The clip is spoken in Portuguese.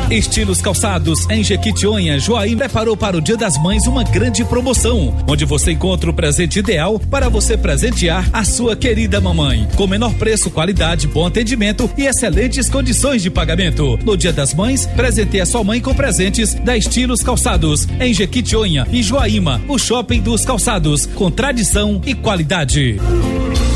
Estilos Calçados, em Jequitinhonha, Joaíma preparou para o Dia das Mães uma grande promoção, onde você encontra o presente ideal para você presentear a sua querida mamãe, com menor preço, qualidade, bom atendimento e excelentes condições de pagamento. No Dia das Mães, presenteie a sua mãe com presentes da Estilos Calçados, em Jequitinhonha e Joaíma, o shopping dos calçados, com tradição e qualidade.